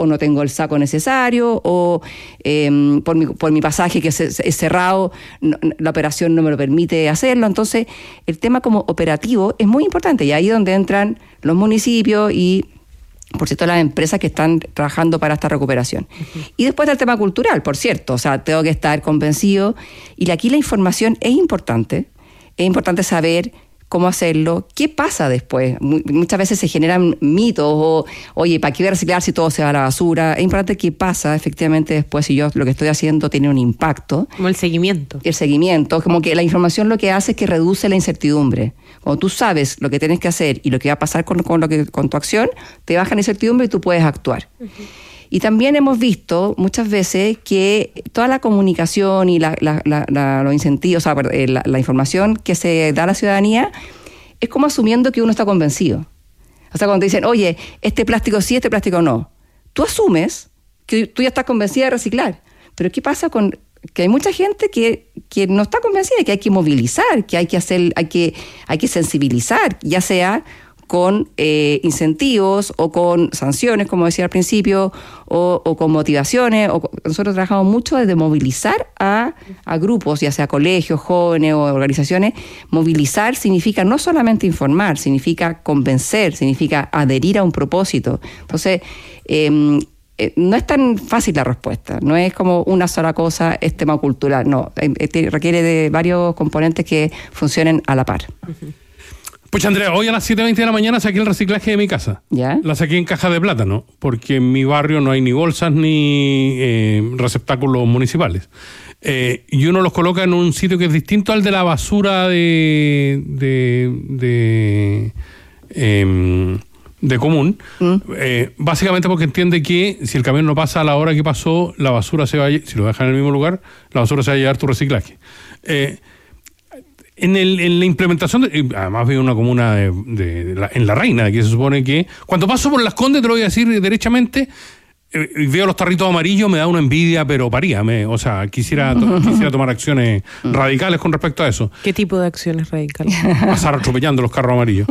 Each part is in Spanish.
o no tengo el saco necesario, o por mi pasaje que es cerrado, la operación no me lo permite hacerlo. Entonces, el tema como operativo es muy importante, y ahí es donde entran los municipios y, por cierto, las empresas que están trabajando para esta recuperación. Uh-huh. Y después del tema cultural, por cierto, o sea, tengo que estar convencido, y aquí la información es importante saber cómo hacerlo, qué pasa después. Muchas veces se generan mitos, o, oye, ¿para qué voy a reciclar si todo se va a la basura? Es importante qué pasa efectivamente después si yo lo que estoy haciendo tiene un impacto. Como el seguimiento. El seguimiento, como que la información lo que hace es que reduce la incertidumbre. Cuando tú sabes lo que tienes que hacer y lo que va a pasar con tu acción, te baja la incertidumbre y tú puedes actuar. Uh-huh. Y también hemos visto muchas veces que toda la comunicación y los incentivos, o sea, la información que se da a la ciudadanía es como asumiendo que uno está convencido. O sea, cuando te dicen, oye, este plástico sí, este plástico no, tú asumes que tú ya estás convencida de reciclar. Pero ¿qué pasa con que hay mucha gente que no está convencida, que hay que movilizar, que hay que hacer, hay que sensibilizar, ya sea con incentivos o con sanciones, como decía al principio, o con motivaciones. Nosotros trabajamos mucho desde movilizar a grupos, ya sea colegios, jóvenes o organizaciones. Movilizar significa no solamente informar, significa convencer, significa adherir a un propósito. Entonces, no es tan fácil la respuesta, no es como una sola cosa, es tema cultural, no, requiere de varios componentes que funcionen a la par. Uh-huh. Pues Andrea, hoy a las 7:20 de la mañana saqué el reciclaje de mi casa. ¿Ya? La saqué en caja de plátano, porque en mi barrio no hay ni bolsas ni receptáculos municipales. Y uno los coloca en un sitio que es distinto al de la basura de común, básicamente porque entiende que si el camión no pasa a la hora que pasó, la basura se va a, si lo dejan en el mismo lugar, la basura se va a llevar tu reciclaje. En la implementación, además vive una comuna en La Reina, que se supone que cuando paso por Las Condes, te lo voy a decir derechamente, y veo los tarritos amarillos, me da una envidia, pero o sea, quisiera tomar acciones radicales con respecto a eso. ¿Qué tipo de acciones radicales? Pasar atropellando los carros amarillos.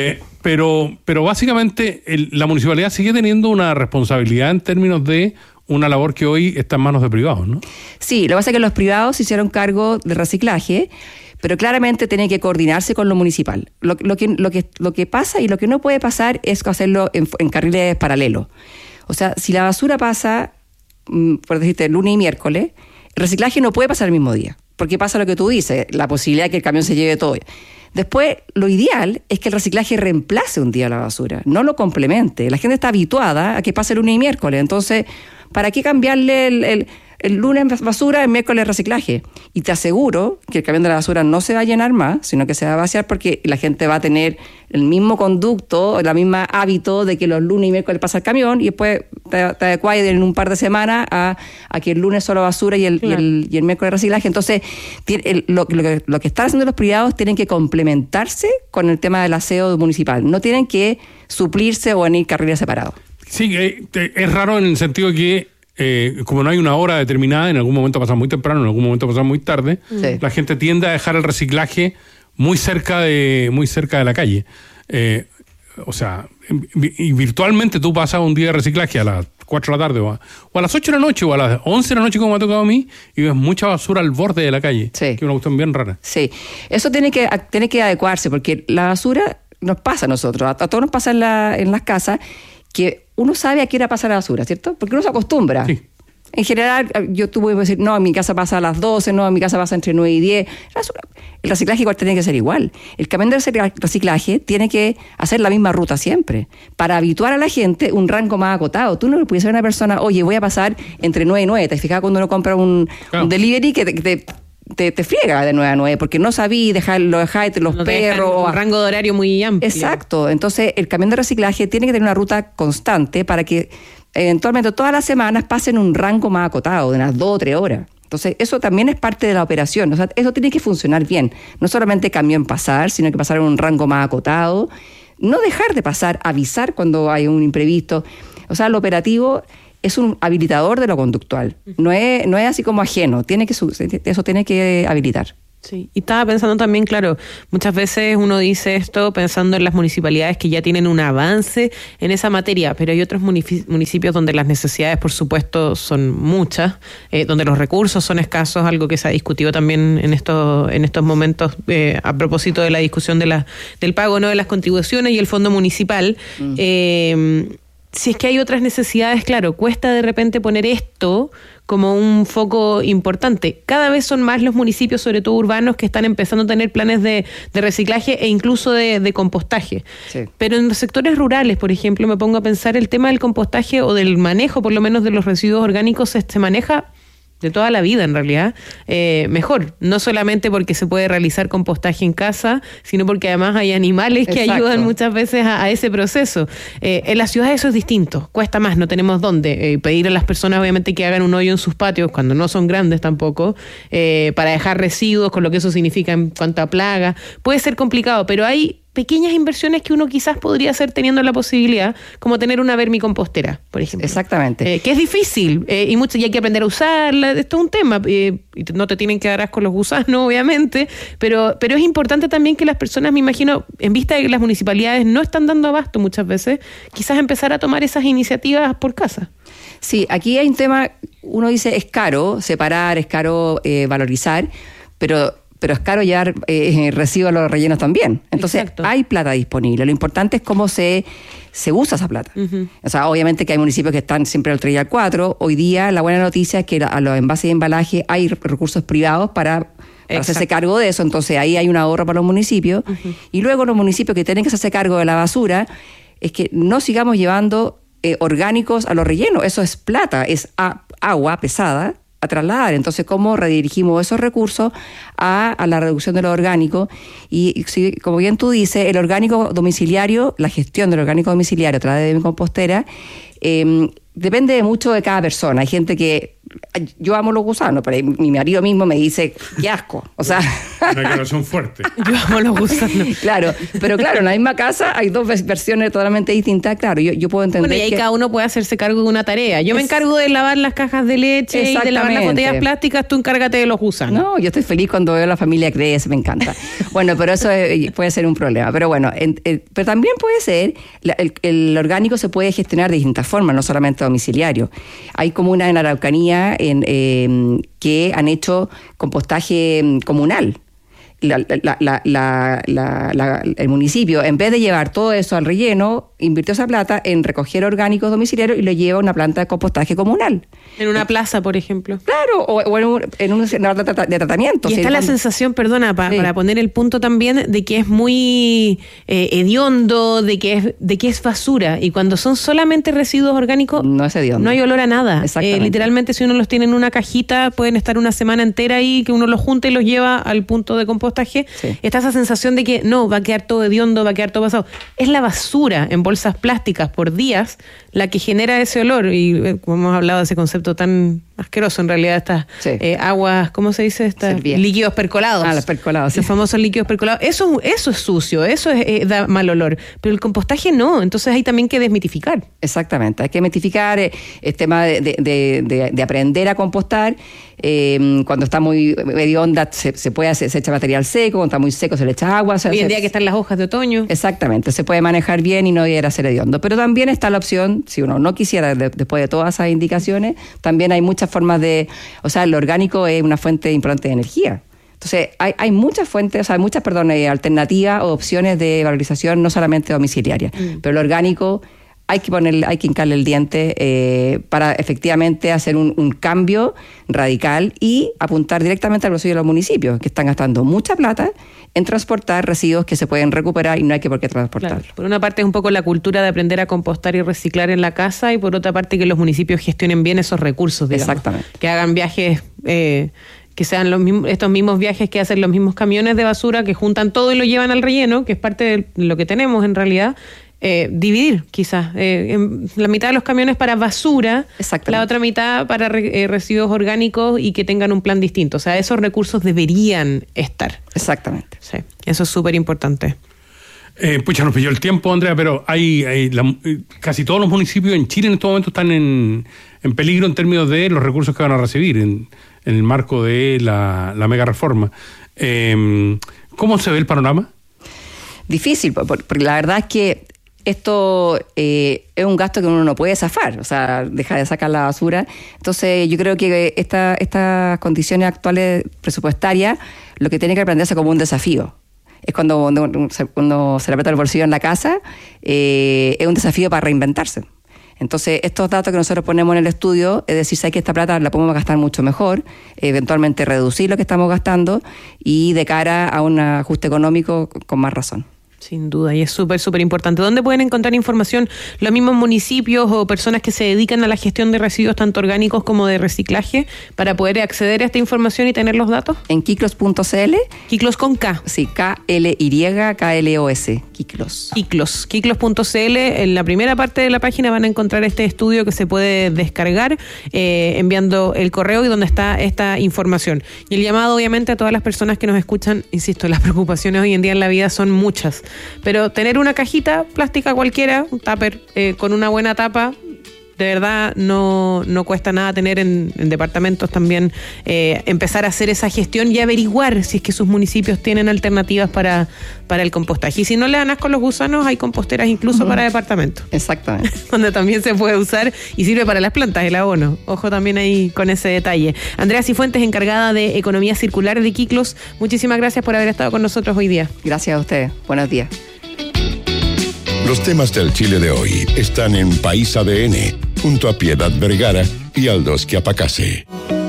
Pero básicamente la municipalidad sigue teniendo una responsabilidad en términos de una labor que hoy está en manos de privados, ¿no? Sí, lo que pasa es que los privados se hicieron cargo del reciclaje, pero claramente tiene que coordinarse con lo municipal. Lo que pasa y lo que no puede pasar es hacerlo en carriles paralelos. O sea, si la basura pasa, por decirte, lunes y miércoles, el reciclaje no puede pasar el mismo día, porque pasa lo que tú dices, la posibilidad de que el camión se lleve todo. Después, lo ideal es que el reciclaje reemplace un día la basura, no lo complemente. La gente está habituada a que pase lunes y miércoles, entonces, ¿para qué cambiarle el lunes basura, el miércoles reciclaje? Y te aseguro que el camión de la basura no se va a llenar más, sino que se va a vaciar, porque la gente va a tener el mismo conducto, la misma hábito de que los lunes y miércoles pasa el camión, y después te adecuas en un par de semanas a que el lunes solo basura y el miércoles reciclaje. Entonces, lo que están haciendo los privados tienen que complementarse con el tema del aseo municipal. No tienen que suplirse o venir carriles separados. Sí, es raro en el sentido que como no hay una hora determinada, en algún momento pasa muy temprano, en algún momento pasa muy tarde, sí. La gente tiende a dejar el reciclaje muy cerca de la calle. O sea, y virtualmente tú pasas un día de reciclaje a las 4 de la tarde o a las 8 de la noche o a las 11 de la noche, como me ha tocado a mí, y ves mucha basura al borde de la calle, sí. Que es una cuestión bien rara. Sí, eso tiene que adecuarse, porque la basura nos pasa a nosotros, a todos nos pasa en las casas, que uno sabe a qué hora pasa la basura, ¿cierto? Porque uno se acostumbra. Sí. En general, tú puedes decir, no, en mi casa pasa a las 12, no, en mi casa pasa entre 9 y 10. El reciclaje igual tiene que ser igual. El camión de reciclaje tiene que hacer la misma ruta siempre, para habituar a la gente un rango más acotado. Tú no le puedes decir a una persona, oye, voy a pasar entre 9 y 9. ¿Te fijas cuando uno compra un delivery que te friega de 9 a 9, porque no sabí lo dejáis los perros. Un rango de horario muy amplio. Exacto. Entonces, el camión de reciclaje tiene que tener una ruta constante para que eventualmente todas las semanas pasen un rango más acotado, de unas 2 o 3 horas. Entonces, eso también es parte de la operación. O sea, eso tiene que funcionar bien. No solamente camión pasar, sino que pasar en un rango más acotado. No dejar de pasar, avisar cuando hay un imprevisto. O sea, lo operativo es un habilitador de lo conductual. No es así como ajeno. Eso tiene que habilitar. Sí, y estaba pensando también, claro, muchas veces uno dice esto pensando en las municipalidades que ya tienen un avance en esa materia, pero hay otros municipios donde las necesidades, por supuesto, son muchas, donde los recursos son escasos, algo que se ha discutido también en estos momentos a propósito de la discusión del pago, ¿no?, de las contribuciones y el fondo municipal. Si es que hay otras necesidades, claro, cuesta de repente poner esto como un foco importante. Cada vez son más los municipios, sobre todo urbanos, que están empezando a tener planes de reciclaje e incluso de compostaje. Sí. Pero en los sectores rurales, por ejemplo, me pongo a pensar el tema del compostaje o del manejo, por lo menos, de los residuos orgánicos, se maneja de toda la vida en realidad, mejor, no solamente porque se puede realizar compostaje en casa, sino porque además hay animales que ayudan muchas veces a ese proceso. En las ciudades eso es distinto, cuesta más, no tenemos dónde pedir a las personas obviamente que hagan un hoyo en sus patios, cuando no son grandes tampoco, para dejar residuos, con lo que eso significa en cuanto a plaga, puede ser complicado, pero hay pequeñas inversiones que uno quizás podría hacer teniendo la posibilidad, como tener una vermicompostera, por ejemplo. Exactamente. Que es difícil y hay que aprender a usarla, esto es un tema. Y no te tienen que dar asco los gusanos, obviamente, pero es importante también que las personas, me imagino, en vista de que las municipalidades no están dando abasto muchas veces, quizás empezar a tomar esas iniciativas por casa. Sí, aquí hay un tema, uno dice es caro separar, es caro valorizar, pero es caro llevar residuos a los rellenos también. Entonces, exacto, hay plata disponible. Lo importante es cómo se usa esa plata. Uh-huh. O sea, obviamente que hay municipios que están siempre al 3 y al 4. Hoy día, la buena noticia es que a los envases de embalaje hay recursos privados para hacerse cargo de eso. Entonces, ahí hay un ahorro para los municipios. Uh-huh. Y luego los municipios que tienen que hacerse cargo de la basura, es que no sigamos llevando orgánicos a los rellenos. Eso es plata, es agua pesada a trasladar. Entonces, ¿cómo redirigimos esos recursos a la reducción de lo orgánico? Y si, como bien tú dices, el orgánico domiciliario, la gestión del orgánico domiciliario a través de mi compostera, depende mucho de cada persona. Hay gente que, yo amo los gusanos, pero mi marido mismo me dice, qué asco. O sea, una declaración fuerte. Yo amo los gusanos. Claro, pero claro, en la misma casa hay dos versiones totalmente distintas. Claro, yo puedo entender. Bueno, y ahí cada uno puede hacerse cargo de una tarea. Yo me encargo de lavar las cajas de leche y de lavar las botellas plásticas, tú encárgate de los gusanos. No, yo estoy feliz cuando veo a la familia crece, me encanta. Bueno, pero eso puede ser un problema. Pero bueno, pero también puede ser, el orgánico se puede gestionar de distintas formas, no solamente domiciliario. Hay comunas en Araucanía que han hecho compostaje comunal. El municipio, en vez de llevar todo eso al relleno, invirtió esa plata en recoger orgánicos domiciliarios y lo lleva a una planta de compostaje comunal. En una plaza, por ejemplo. Claro, o en un centro de tratamiento. Y está la sensación, perdona, para poner el punto también, de que es muy hediondo, de que es basura. Y cuando son solamente residuos orgánicos, no es hediondo, no hay olor a nada. Literalmente, si uno los tiene en una cajita, pueden estar una semana entera ahí, que uno los junta y los lleva al punto de compostaje. Sí. Está esa sensación de que no, va a quedar todo hediondo, va a quedar todo pasado. Es la basura en bolsas plásticas por días la que genera ese olor. Y como hemos hablado de ese concepto tan asqueroso, en realidad, estas aguas, ¿cómo se dice? Líquidos percolados. Los percolados. Los famosos líquidos percolados. Eso es sucio, eso da mal olor. Pero el compostaje no, entonces hay también que desmitificar. Exactamente, hay que desmitificar el tema de aprender a compostar. Cuando está muy hedionda se echa material seco, cuando está muy seco se le echa agua. Hoy en día que están las hojas de otoño. Exactamente, se puede manejar bien y no debiera ser hediondo. Pero también está la opción, si uno no quisiera, después de todas esas indicaciones, también hay muchas formas el orgánico es una fuente importante de energía. Entonces, hay muchas fuentes, alternativas o opciones de valorización, no solamente domiciliarias. Pero el orgánico hay que hincarle el diente para efectivamente hacer un cambio radical y apuntar directamente al bolsillo de los municipios, que están gastando mucha plata en transportar residuos que se pueden recuperar y no hay por qué transportarlos. Claro. Por una parte es un poco la cultura de aprender a compostar y reciclar en la casa, y por otra parte que los municipios gestionen bien esos recursos, digamos. Exactamente. Que hagan viajes que sean estos mismos viajes que hacen los mismos camiones de basura, que juntan todo y lo llevan al relleno, que es parte de lo que tenemos en realidad. Dividir quizás la mitad de los camiones para basura, la otra mitad para residuos orgánicos, y que tengan un plan distinto. O sea, esos recursos deberían estar. Exactamente. Sí, eso es súper importante. Pucha, nos pilló el tiempo, Andrea, pero casi todos los municipios en Chile en estos momentos están en peligro en términos de los recursos que van a recibir en el marco de la mega reforma. ¿Cómo se ve el panorama? Difícil, porque la verdad es que esto es un gasto que uno no puede zafar, o sea, dejar de sacar la basura. Entonces yo creo que estas condiciones actuales presupuestarias, lo que tiene que aprenderse como un desafío. Es cuando se le aprieta el bolsillo en la casa, es un desafío para reinventarse. Entonces, estos datos que nosotros ponemos en el estudio, es decir, sé que esta plata la podemos gastar mucho mejor, eventualmente reducir lo que estamos gastando y de cara a un ajuste económico con más razón. Sin duda, y es súper, súper importante. ¿Dónde pueden encontrar información los mismos municipios o personas que se dedican a la gestión de residuos tanto orgánicos como de reciclaje para poder acceder a esta información y tener los datos? En kiklos.cl. Kiklos con K. Sí, KLYKLOS. Kiklos. Kiklos.cl. En la primera parte de la página van a encontrar este estudio que se puede descargar enviando el correo y donde está esta información. Y el llamado, obviamente, a todas las personas que nos escuchan, insisto, las preocupaciones hoy en día en la vida son muchas. Pero tener una cajita plástica cualquiera, un tupper con una buena tapa, de verdad no cuesta nada tener en departamentos también, empezar a hacer esa gestión y averiguar si es que sus municipios tienen alternativas para el compostaje. Y si no le dan asco con los gusanos, hay composteras incluso para departamentos. Exactamente. Donde también se puede usar y sirve para las plantas, el abono. Ojo también ahí con ese detalle. Andrea Cifuentes, encargada de Economía Circular de Kiklos, muchísimas gracias por haber estado con nosotros hoy día. Gracias a ustedes. Buenos días. Los temas del Chile de hoy están en País ADN, junto a Piedad Vergara y Aldo Schiapacase.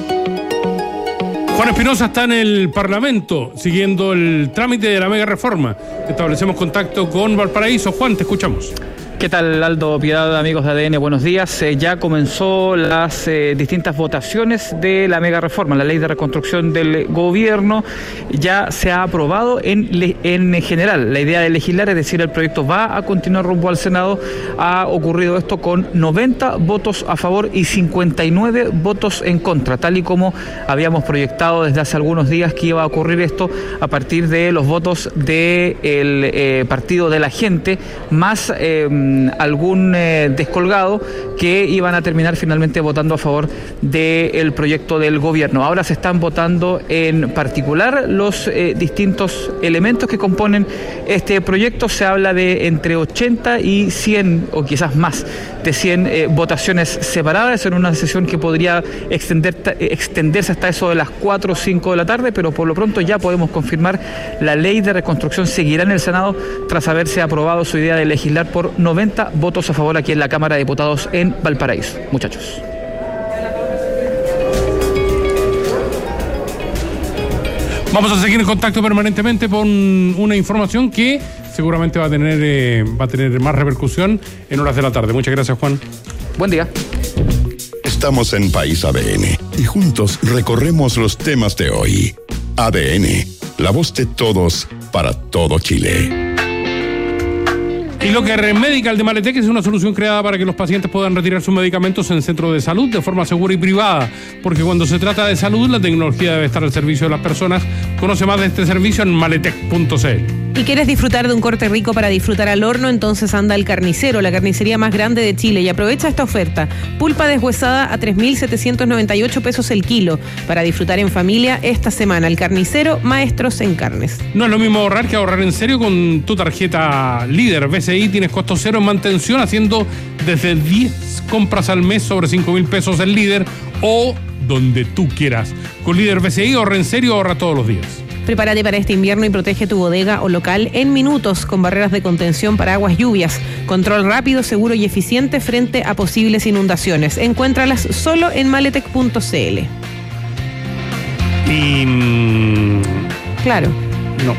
Juan Espinosa está en el Parlamento siguiendo el trámite de la mega reforma. Establecemos contacto con Valparaíso. Juan, te escuchamos. ¿Qué tal, Aldo, Piedad, amigos de ADN? Buenos días. Ya comenzó las distintas votaciones de la mega reforma, la ley de reconstrucción del gobierno. Ya se ha aprobado en general la idea de legislar, es decir, el proyecto va a continuar rumbo al Senado. Ha ocurrido esto con 90 votos a favor y 59 votos en contra, tal y como habíamos proyectado desde hace algunos días que iba a ocurrir esto a partir de los votos del Partido de la Gente, más algún descolgado que iban a terminar finalmente votando a favor del proyecto del gobierno. Ahora se están votando en particular los distintos elementos que componen este proyecto. Se habla de entre 80 y 100 o quizás más de 100 votaciones separadas en una sesión que podría extenderse hasta eso de las 4 o 5 de la tarde, pero por lo pronto ya podemos confirmar la ley de reconstrucción seguirá en el Senado tras haberse aprobado su idea de legislar por 90 votos a favor aquí en la Cámara de Diputados en Valparaíso. Muchachos. Vamos a seguir en contacto permanentemente con una información que seguramente va a tener más repercusión en horas de la tarde. Muchas gracias, Juan. Buen día. Estamos en País ADN y juntos recorremos los temas de hoy. ADN, la voz de todos para todo Chile. Y lo que Redmedical de Maletec es una solución creada para que los pacientes puedan retirar sus medicamentos en centros de salud de forma segura y privada, porque cuando se trata de salud, la tecnología debe estar al servicio de las personas. Conoce más de este servicio en maletec.cl. ¿Y quieres disfrutar de un corte rico para disfrutar al horno? Entonces anda al Carnicero, la carnicería más grande de Chile, y aprovecha esta oferta. Pulpa deshuesada a 3.798 pesos el kilo para disfrutar en familia esta semana. El Carnicero, maestros en carnes. No es lo mismo ahorrar que ahorrar en serio con tu tarjeta Líder BCI. Tienes costo cero en mantención haciendo desde 10 compras al mes sobre 5.000 pesos en Líder o donde tú quieras. Con Líder BCI ahorra en serio, ahorra todos los días. Prepárate para este invierno y protege tu bodega o local en minutos con barreras de contención para aguas lluvias. Control rápido, seguro y eficiente frente a posibles inundaciones. Encuéntralas solo en maletec.cl. Claro. No.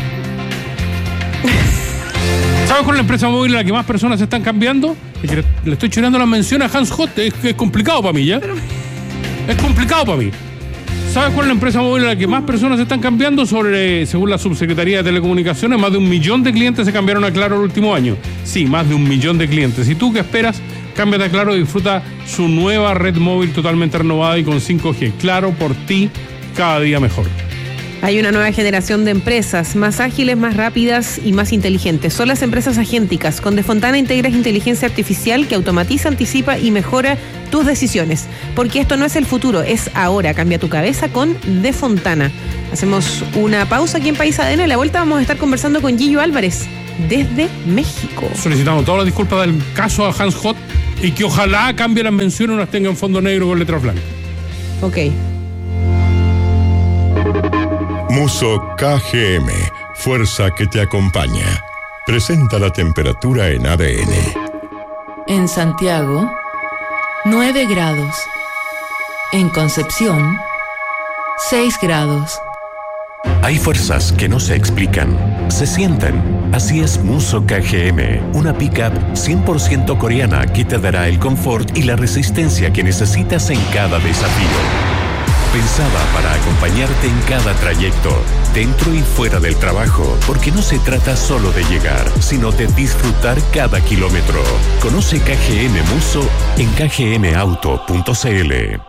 ¿Sabes cuál es la empresa móvil en la que más personas están cambiando? Le estoy choreando la mención a Hans Hot. Es complicado para mí, ¿ya? Es complicado para mí. ¿Sabes cuál es la empresa móvil en la que más personas están cambiando? Según la Subsecretaría de Telecomunicaciones, más de 1 millón de clientes se cambiaron a Claro el último año. Sí, más de 1 millón de clientes. ¿Y tú qué esperas? Cámbiate a Claro y disfruta su nueva red móvil totalmente renovada y con 5G. Claro, por ti, cada día mejor. Hay una nueva generación de empresas más ágiles, más rápidas y más inteligentes. Son las empresas agénticas. Con Defontana integras inteligencia artificial que automatiza, anticipa y mejora tus decisiones. Porque esto no es el futuro, es ahora. Cambia tu cabeza con Defontana. Hacemos una pausa aquí en País ADN. A la vuelta vamos a estar conversando con Gillo Álvarez desde México. Solicitamos todas las disculpas del caso a Hans Hot y que ojalá cambie las menciones y las tenga en fondo negro con letras blancas. Ok. Muso KGM, fuerza que te acompaña. Presenta la temperatura en ADN. En Santiago, 9 grados. En Concepción, 6 grados. Hay fuerzas que no se explican, se sienten. Así es Muso KGM, una pickup 100% coreana que te dará el confort y la resistencia que necesitas en cada desafío. Pensada para acompañarte en cada trayecto, dentro y fuera del trabajo, porque no se trata solo de llegar, sino de disfrutar cada kilómetro. Conoce KGM Muso en kgmauto.cl.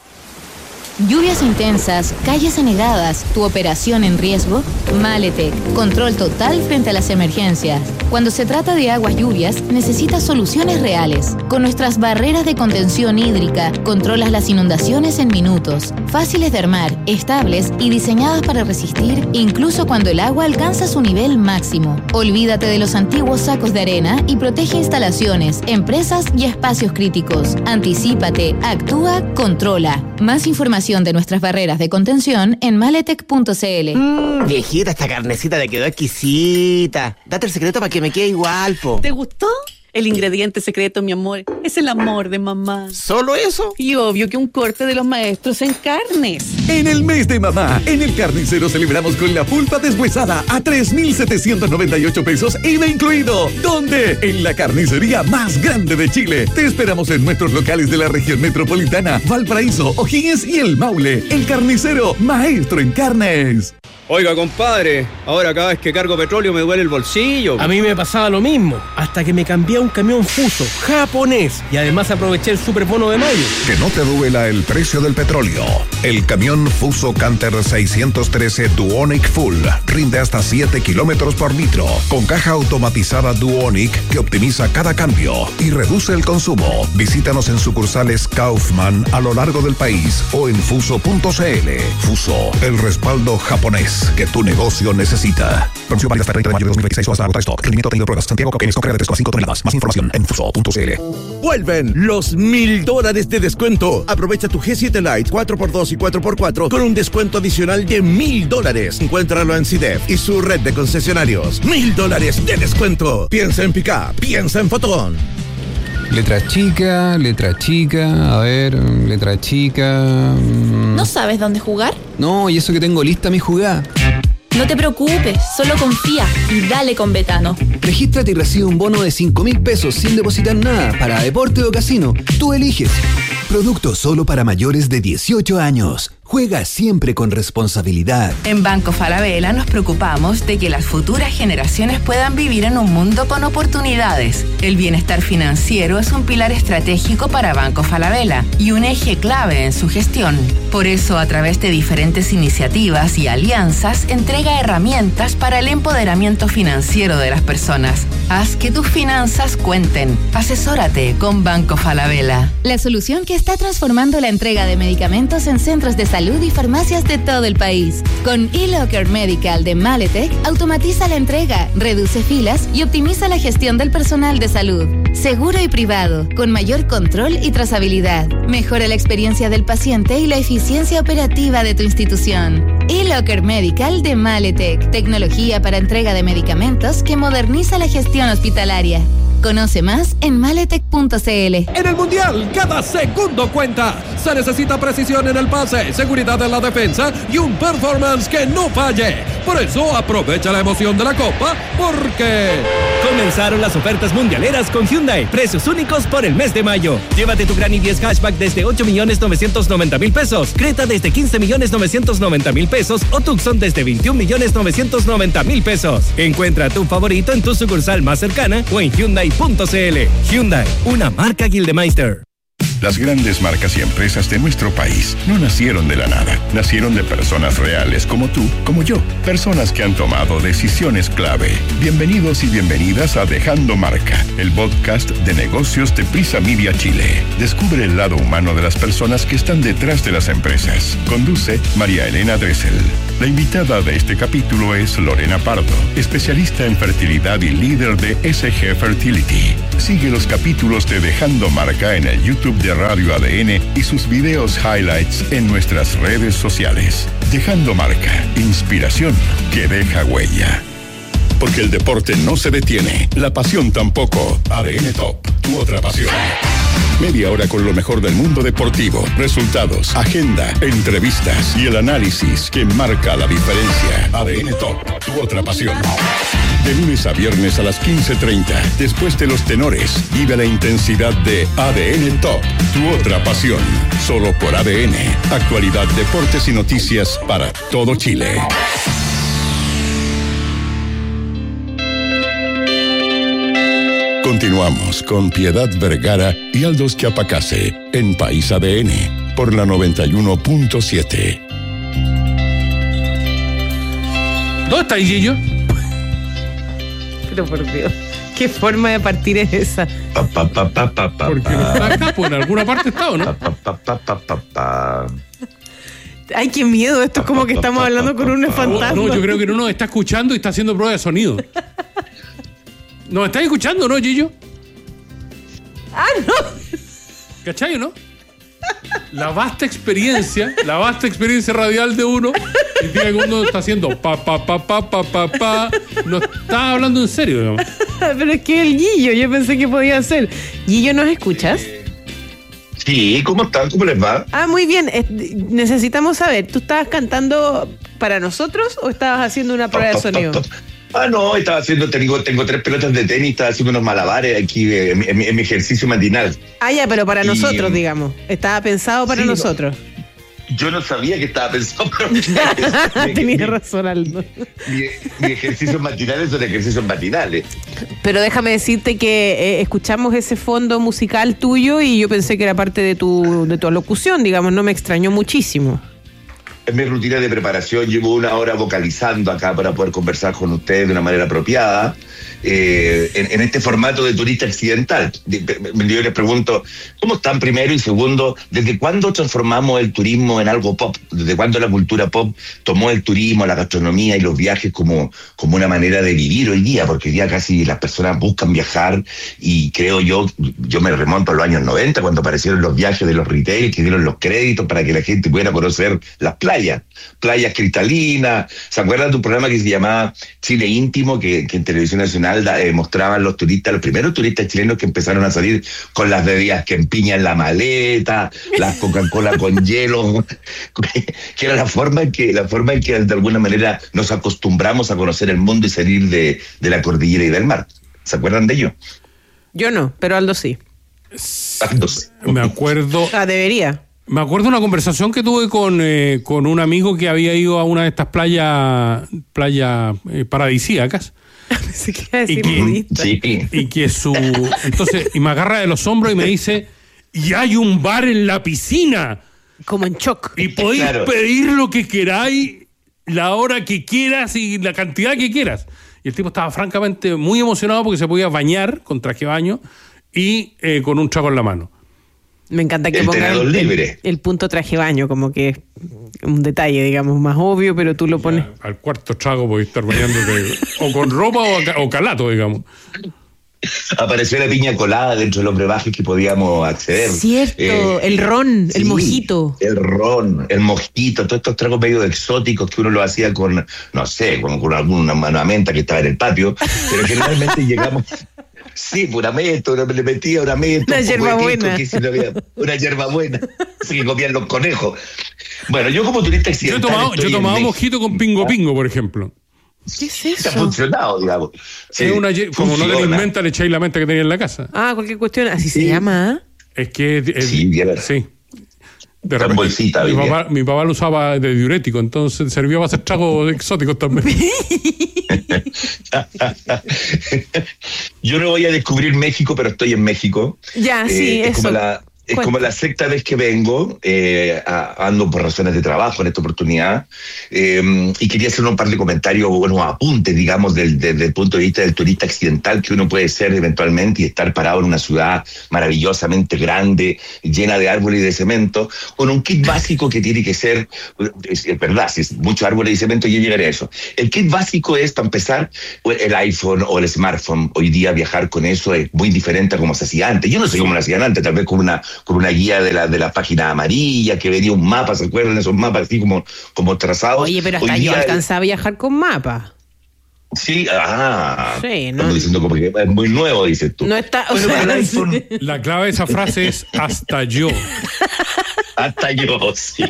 Lluvias intensas, calles anegadas, tu operación en riesgo. Maletec, control total frente a las emergencias. Cuando se trata de aguas lluvias, necesitas soluciones reales. Con nuestras barreras de contención hídrica, controlas las inundaciones en minutos. Fáciles de armar, estables y diseñadas para resistir incluso cuando el agua alcanza su nivel máximo. Olvídate de los antiguos sacos de arena y protege instalaciones, empresas y espacios críticos. Anticípate, actúa, controla. Más información de nuestras barreras de contención en maletec.cl. Viejita, esta carnecita te quedó exquisita. Date el secreto para que me quede igual, po. ¿Te gustó? El ingrediente secreto, mi amor, es el amor de mamá. ¿Solo eso? Y obvio que un corte de los maestros en carnes. En el mes de mamá, en el Carnicero celebramos con la pulpa deshuesada a 3,798 pesos, IVA incluido. ¿Dónde? En la carnicería más grande de Chile. Te esperamos en nuestros locales de la región metropolitana, Valparaíso, O'Higgins y El Maule. El Carnicero, maestro en carnes. Oiga, compadre, ahora cada vez que cargo petróleo me duele el bolsillo. A mí me pasaba lo mismo, hasta que me cambié a un camión Fuso, japonés, y además aproveché el superbono de mayo. Que no te duela el precio del petróleo. El camión Fuso Canter 613 Duonic Full rinde hasta 7 kilómetros por litro, con caja automatizada Duonic que optimiza cada cambio y reduce el consumo. Visítanos en sucursales Kaufman a lo largo del país o en fuso.cl. Fuso, el respaldo japonés que tu negocio necesita. Promoción válida hasta el 30 de mayo de 2026 o hasta agotar stock. Rendimiento tenido pruebas. Santiago Coquenes con carga de 3,5 toneladas. Más información en fuso.cl. Vuelven los $1,000 de descuento. Aprovecha tu G7 Lite 4x2 y 4x4 con un descuento adicional de $1,000. Encuéntralo en CIDEF y su red de concesionarios. $1,000 de descuento. Piensa en Pickup, piensa en Fotón. Letra chica, a ver, letra chica... ¿No sabes dónde jugar? No, y eso que tengo lista mi jugada. No te preocupes, solo confía y dale con Betano. Regístrate y recibe un bono de 5,000 pesos sin depositar nada para deporte o casino. Tú eliges. Producto solo para mayores de 18 años. Juega siempre con responsabilidad. En Banco Falabella nos preocupamos de que las futuras generaciones puedan vivir en un mundo con oportunidades. El bienestar financiero es un pilar estratégico para Banco Falabella y un eje clave en su gestión. Por eso, a través de diferentes iniciativas y alianzas, entrega herramientas para el empoderamiento financiero de las personas. Haz que tus finanzas cuenten. Asesórate con Banco Falabella. La solución que está transformando la entrega de medicamentos en centros de salud y farmacias de todo el país. Con eLocker Medical de Maletec, automatiza la entrega, reduce filas y optimiza la gestión del personal de salud. Seguro y privado, con mayor control y trazabilidad. Mejora la experiencia del paciente y la eficiencia operativa de tu institución. eLocker Medical de Maletec, tecnología para entrega de medicamentos que moderniza la gestión hospitalaria. Conoce más en maletec.cl. En el Mundial, cada segundo cuenta. Se necesita precisión en el pase, seguridad en la defensa y un performance que no falle. Por eso, aprovecha la emoción de la Copa, porque... Comenzaron las ofertas mundialeras con Hyundai. Precios únicos por el mes de mayo. Llévate tu Gran i10 Hatchback desde 8,990,000 pesos. Creta desde 15,990,000 pesos. O Tucson desde 21,990,000 pesos. Encuentra tu favorito en tu sucursal más cercana o en Hyundai.cl. Hyundai, una marca Gildemeister. Las grandes marcas y empresas de nuestro país no nacieron de la nada. Nacieron de personas reales como tú, como yo. Personas que han tomado decisiones clave. Bienvenidos y bienvenidas a Dejando Marca, el podcast de negocios de Prisa Media Chile. Descubre el lado humano de las personas que están detrás de las empresas. Conduce María Elena Dressel. La invitada de este capítulo es Lorena Pardo, especialista en fertilidad y líder de SG Fertility. Sigue los capítulos de Dejando Marca en el YouTube de Radio ADN y sus videos highlights en nuestras redes sociales. Dejando Marca, inspiración que deja huella. Porque el deporte no se detiene, la pasión tampoco. ADN Top, tu otra pasión. Media hora con lo mejor del mundo deportivo, resultados, agenda, entrevistas y el análisis que marca la diferencia. ADN Top, tu otra pasión. De lunes a viernes a las 15:30, después de los tenores, vive la intensidad de ADN Top, tu otra pasión. Solo por ADN, actualidad, deportes y noticias para todo Chile. Continuamos con Piedad Vergara y Aldous Chiapacase en País ADN por la 91.7. ¿Dónde está Gillo? Pero por Dios, ¿qué forma de partir es esa? Porque no está acá, pues en alguna parte está, ¿o no? Ay, qué miedo, esto es como que estamos hablando con un fantasma. No, yo creo que no nos está escuchando y está haciendo prueba de sonido. ¿Nos estáis escuchando, no, Gillo? ¡Ah, no! ¿Cachai, no? La vasta experiencia radial de uno, el día que uno está haciendo no está hablando en serio, digamos. Pero es que el Gillo, yo pensé que podía ser. Gillo, ¿nos escuchas? Sí, ¿cómo están? ¿Cómo les va? Ah, muy bien. Necesitamos saber, ¿tú estabas cantando para nosotros o estabas haciendo una prueba de sonido? No, estaba haciendo, tengo 3 pelotas de tenis, estaba haciendo unos malabares aquí en mi ejercicio matinal. Ah, ya, pero para nosotros, digamos. Estaba pensado para nosotros. Yo no sabía que estaba pensado para ustedes. Tenías razón, Aldo. Mi ejercicios matinales son ejercicios matinales. Pero déjame decirte que escuchamos ese fondo musical tuyo y yo pensé que era parte de tu alocución, digamos, no me extrañó muchísimo. En mi rutina de preparación llevo 1 hora vocalizando acá para poder conversar con ustedes de una manera apropiada. En este formato de turista accidental. Yo les pregunto, ¿cómo están primero? Y segundo, ¿desde cuándo transformamos el turismo en algo pop? ¿Desde cuándo la cultura pop tomó el turismo, la gastronomía y los viajes como una manera de vivir hoy día? Porque hoy día casi las personas buscan viajar y creo yo me remonto a los años 90 cuando aparecieron los viajes de los retail que dieron los créditos para que la gente pudiera conocer las playas cristalinas. ¿Se acuerdan de un programa que se llamaba Chile Íntimo que en Televisión Nacional mostraban los primeros turistas chilenos que empezaron a salir con las bebidas que empiñan la maleta, las Coca-Cola con hielo, que era la forma en que de alguna manera nos acostumbramos a conocer el mundo y salir de la cordillera y del mar? ¿Se acuerdan de ello? Yo no, pero Aldo sí. Me acuerdo. Debería. Me acuerdo una conversación que tuve con un amigo que había ido a una de estas playas paradisíacas. Entonces me agarra de los hombros y me dice, y hay un bar en la piscina. Como en shock. Y podéis pedir lo que queráis, la hora que quieras y la cantidad que quieras. Y el tipo estaba francamente muy emocionado porque se podía bañar con traje de baño y con un trago en la mano. Me encanta que ponga el punto traje baño, como que es un detalle, digamos, más obvio, pero tú lo pones. Al cuarto trago podés estar bañándote o con ropa o calato, digamos. Apareció la piña colada dentro de los brebajes que podíamos acceder. Cierto, el ron, el mojito. El ron, el mojito, todos estos tragos medio exóticos que uno lo hacía con, no sé, con alguna menta que estaba en el patio, pero generalmente llegamos... Sí, una menta, le metía una menta. Una hierbabuena. Una hierbabuena. Así que comían los conejos. Bueno, yo como turista accidental... Yo he tomado mojito con pingo pingo, por ejemplo. ¿Qué es eso? Ha funcionado, digamos. Sí, como no tenéis menta, le echáis la menta que tenéis en la casa. Ah, cualquier cuestión. ¿Así se llama? Es que... sí. De repente, bolsita, mi papá lo usaba de diurético, entonces servía para hacer tragos exóticos también. Yo no voy a descubrir México, pero estoy en México. Ya, sí, es eso. Es como la sexta vez que vengo, ando por razones de trabajo en esta oportunidad, y quería hacer un par de comentarios, buenos apuntes, digamos, desde el punto de vista del turista accidental que uno puede ser eventualmente y estar parado en una ciudad maravillosamente grande, llena de árboles y de cemento, con un kit básico que tiene que ser, es verdad, si es muchos árboles y cemento, yo llegaré a eso. El kit básico es, para empezar, el iPhone o el smartphone. Hoy día viajar con eso es muy diferente a como se hacía antes. Yo no sé cómo lo hacían antes, tal vez con una guía de la página amarilla, que venía un mapa, ¿se acuerdan? Esos mapas así como trazados. Oye, pero hasta yo alcanzaba a viajar con mapa. Sí, sí, ¿no? Estamos diciendo como que es muy nuevo, dices tú. No está, bueno, el iPhone... La clave de esa frase es hasta yo. Hasta yo, sí.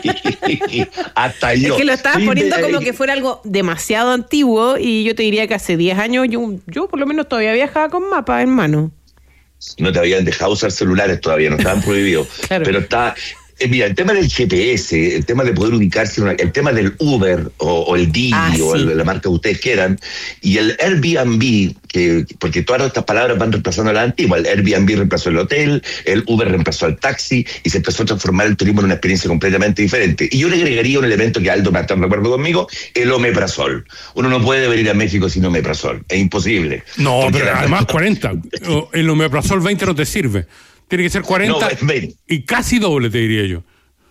Hasta yo. Es que lo estabas poniendo como que fuera algo demasiado antiguo, y yo te diría que hace 10 años yo por lo menos todavía viajaba con mapa en mano. No te habían dejado usar celulares todavía, no estaban prohibidos. Claro. Pero está... mira, el tema del GPS, el tema de poder ubicarse, el tema del Uber o el Didi o la marca que ustedes quieran, y el Airbnb, porque todas estas palabras van reemplazando a la antigua. El Airbnb reemplazó el hotel, el Uber reemplazó el taxi, y se empezó a transformar el turismo en una experiencia completamente diferente. Y yo le agregaría un elemento que Aldo me está de acuerdo conmigo, el omeprazol. Uno no puede venir a México sin omeprazol, es imposible. No, pero además 40. El omeprazol 20 no te sirve. Tiene que ser 40 y casi doble, te diría yo.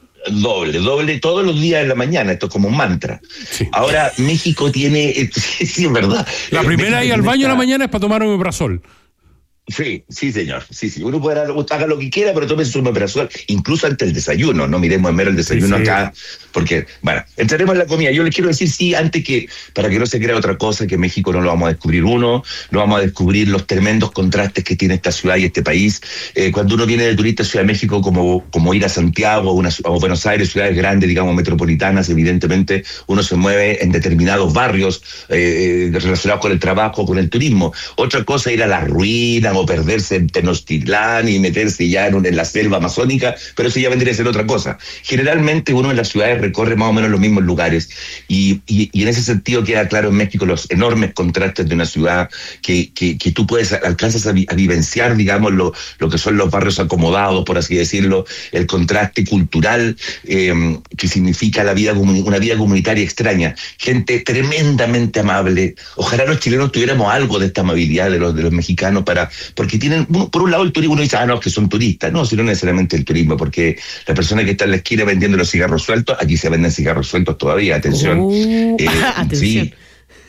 Doble todos los días en la mañana. Esto es como un mantra. Sí. Ahora, México tiene... sí, es verdad. La primera ir al baño en la mañana es para tomar omeprazol. Sí, señor. Sí. Uno puede haga lo que quiera, pero tome su omeprazol, incluso antes del desayuno. No miremos en mero el desayuno acá, porque, bueno, entraremos en la comida. Yo les quiero decir, antes que, para que no se crea otra cosa, que México no lo vamos a descubrir no vamos a descubrir los tremendos contrastes que tiene esta ciudad y este país. Cuando uno viene de turista a Ciudad de México, como ir a Santiago o Buenos Aires, ciudades grandes, digamos, metropolitanas, evidentemente, uno se mueve en determinados barrios relacionados con el trabajo, con el turismo. Otra cosa, ir a la ruina, o perderse en Tenochtitlán y meterse ya en la selva amazónica, pero eso ya vendría a ser otra cosa. Generalmente uno en las ciudades recorre más o menos los mismos lugares, y en ese sentido queda claro en México los enormes contrastes de una ciudad que tú alcanzas a vivenciar, digamos, lo que son los barrios acomodados, por así decirlo, el contraste cultural que significa una vida comunitaria extraña, gente tremendamente amable. Ojalá los chilenos tuviéramos algo de esta amabilidad de los mexicanos, porque tienen, por un lado el turismo, uno dice, no, que son turistas, no, sino necesariamente el turismo, porque la persona que está en la esquina vendiendo los cigarros sueltos, aquí se venden cigarros sueltos todavía, atención. Atención. Sí,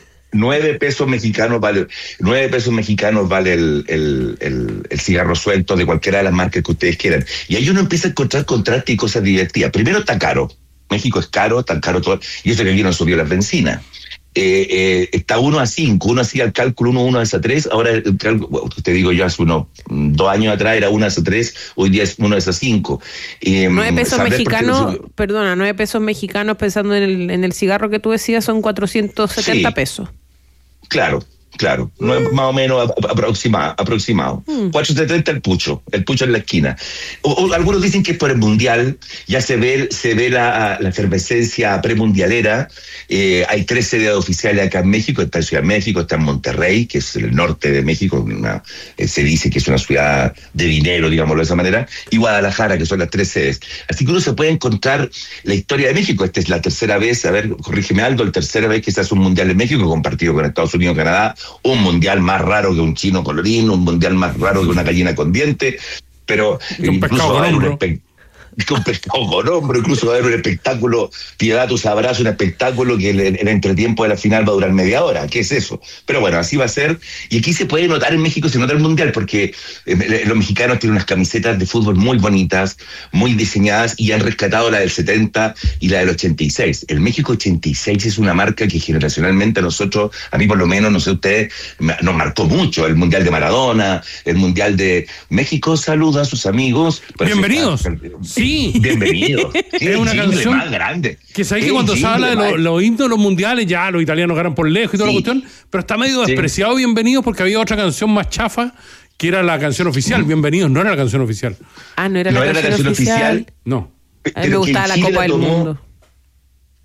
9 pesos mexicanos vale el cigarro suelto de cualquiera de las marcas que ustedes quieran. Y ahí uno empieza a encontrar contrastes y cosas divertidas. Primero, está caro. México es caro, tan caro todo, y eso que aquí no subió la benzina. Está 1 a 5, uno hacía el cálculo 1 a 3, ahora te digo yo, hace unos 2 años atrás era 1 a 3, hoy día es 1 a 5. 9 pesos mexicanos, 9 pesos mexicanos, pensando en el cigarro que tú decías, son 470 pesos. Claro, más o menos aproximado. 4.70 el pucho en la esquina. O algunos dicen que por el mundial ya se ve la efervescencia premundialera. Hay 3 sedes oficiales acá en México. Está en Ciudad de México, está en Monterrey, que es el norte de México, se dice que es una ciudad de dinero, digámoslo de esa manera, y Guadalajara, que son las 3 sedes. Así que uno se puede encontrar la historia de México. Esta es la tercera vez, corrígeme Aldo, la tercera vez que se hace un mundial en México, compartido con Estados Unidos y Canadá. Un mundial más raro que un chino colorín, un mundial más raro que una gallina con dientes, pero un pescado con hombro. Un pescado con hombro, incluso va a haber un espectáculo, Piedad, tú sabrás, un espectáculo que el entretiempo de la final va a durar media hora. ¿Qué es eso? Pero bueno, así va a ser. Y aquí se puede notar, en México se nota el mundial, porque los mexicanos tienen unas camisetas de fútbol muy bonitas, muy diseñadas, y han rescatado la del 70 y la del 86. El México 86 es una marca que generacionalmente a mí por lo menos, no sé ustedes, nos marcó mucho. El mundial de Maradona, el mundial de México saluda a sus amigos. Bienvenidos. Sí. Bienvenido. Es una canción más grande. Que sabes que cuando se habla de los himnos de los mundiales, ya los italianos ganan por lejos y toda la cuestión, pero está medio despreciado Bienvenidos, porque había otra canción más chafa que era la canción oficial. Bienvenidos no era la canción oficial. No era la canción oficial. No. A mí me gustaba la Copa del Mundo.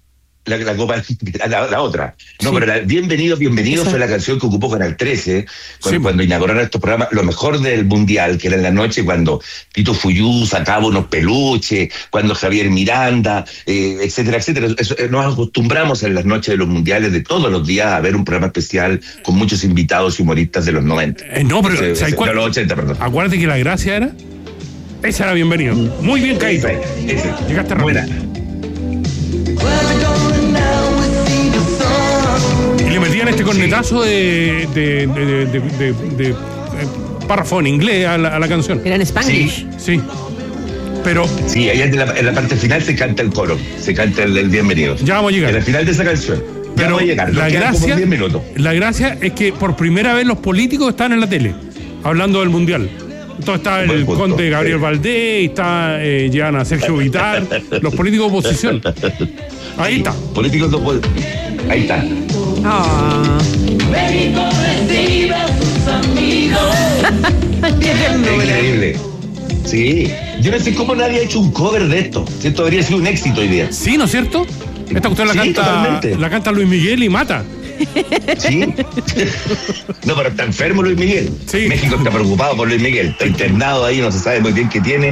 La Copa, la otra. No, sí. Pero Bienvenido fue la canción que ocupó Canal 13 cuando inauguraron estos programas. Lo mejor del Mundial, que era en la noche cuando Tito Fuyú sacaba unos peluches, cuando Javier Miranda, etcétera, etcétera. Nos acostumbramos en las noches de los Mundiales de todos los días a ver un programa especial con muchos invitados y humoristas de los 90. No, pero de los 80, perdón. Acuérdate que la gracia era... Esa era Bienvenido. Muy bien, Caíto. Llegaste rápido. Buena. Y le metían este cornetazo de párrafo en inglés a la canción. Era en Spanglish. Sí. Pero... Sí, ahí en la parte final se canta el coro, se canta el Bienvenido. Ya vamos a llegar. En el final de esa canción. Pero vamos a llegar. La gracia es que por primera vez los políticos están en la tele, hablando del Mundial. Entonces está el conde Gabriel Valdés, está llegan a Sergio Vitar, los políticos de oposición. Ahí está. Políticos de oposición. Ahí está. México recibe a sus amigos. Increíble. Sí. Yo no sé cómo nadie ha hecho un cover de esto. Esto habría sido un éxito hoy día. Sí, ¿no es cierto? Esta cuestión la canta Luis Miguel y mata. Sí. No, pero está enfermo Luis Miguel. Sí. México está preocupado por Luis Miguel. Está internado ahí, no se sabe muy bien qué tiene.